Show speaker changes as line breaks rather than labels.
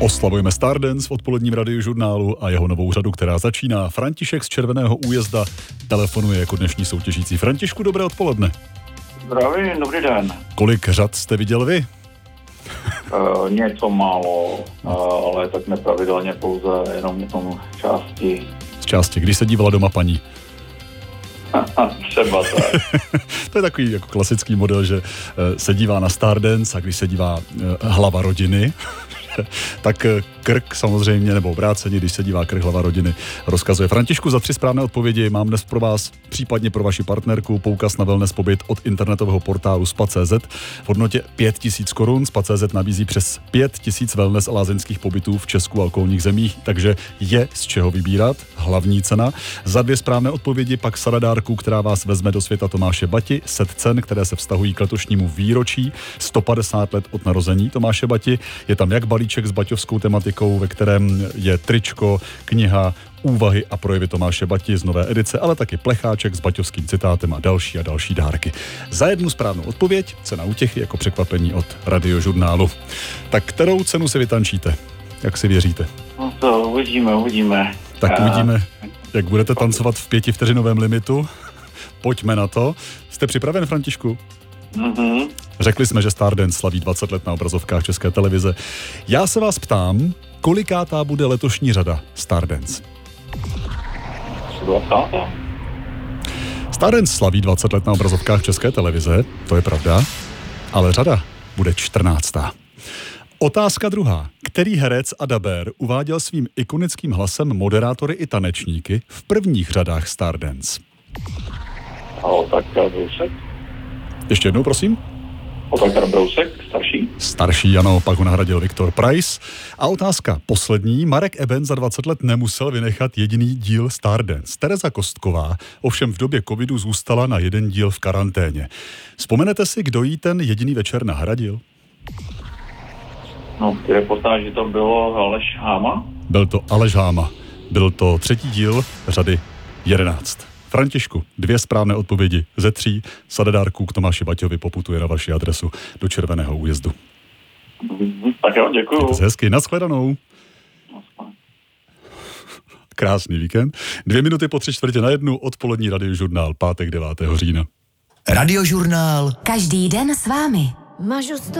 Oslavujeme Stardance v odpoledním radiožurnálu a jeho novou řadu, která začíná. František z Červeného Újezda telefonuje jako dnešní soutěžící. Františku, dobré odpoledne.
Zdravím, dobrý den.
Kolik řad jste viděl vy?
Něco málo, ale tak nepravidelně pouze jenom části.
Z části, když se dívala doma paní?
Třeba tak.
To je takový jako klasický model, že se dívá na Stardance a když se dívá hlava rodiny, tak krk samozřejmě, nebo obráceně, když se dívá krk hlava rodiny, rozkazuje. Františku, za 3 správné odpovědi mám dnes pro vás, případně pro vaši partnerku, poukaz na wellness pobyt od internetového portálu spa.cz v hodnotě 5 000 korun. Spa.cz nabízí přes 5 000 wellness a lázeňských pobytů v Česku a okolních zemích, takže je z čeho vybírat. Hlavní cena. Za 2 správné odpovědi pak sada dárků, která vás vezme do světa Tomáše Bati, set cen, které se vztahují k letošnímu výročí 150 let od narození Tomáše Bati. Je tam jak balíček s baťovskou tematikou, ve kterém je tričko, kniha, úvahy a projevy Tomáše Bati z nové edice, ale taky plecháček s baťovským citátem a další dárky. Za 1 správnou odpověď cena útěchy jako překvapení od radiožurnálu. Tak kterou cenu si vytančíte? Jak si věříte?
No to uvidíme.
Tak uvidíme, jak budete tancovat v 5vteřinovém limitu. Pojďme na to. Jste připraven, Františku?
Mhm. Řekli
jsme, že Stardance slaví 20 let na obrazovkách České televize. Já se vás ptám, kolikátá bude letošní řada Stardance?
20.
Stardance slaví 20 let na obrazovkách České televize, to je pravda, ale řada bude 14. Otázka druhá. Který herec a dabér uváděl svým ikonickým hlasem moderátory i tanečníky v prvních řadách Stardance?
Otakar Brousek.
Ještě jednou, prosím.
Otakar Brousek, starší.
Starší, ano, pak ho nahradil Viktor Price. A otázka poslední. Marek Eben za 20 let nemusel vynechat jediný díl Stardance. Tereza Kostková ovšem v době covidu zůstala na 1 díl v karanténě. Vzpomenete si, kdo jí ten jediný večer nahradil?
No, reportáži to bylo Aleš Háma.
Byl to Aleš Háma. Byl to 3. díl řady 11. Františku, 2 správné odpovědi ze 3. Sada dárků k Tomáši Baťovi poputuje na vaši adresu do Červeného Újezdu.
Tak jo, děkuju.
Mějte se hezky, nashledanou. Krásný víkend. 2 minuty po 3:45, odpolední radiožurnál, pátek 9. října.
Radiožurnál.
Každý den s vámi. Mažu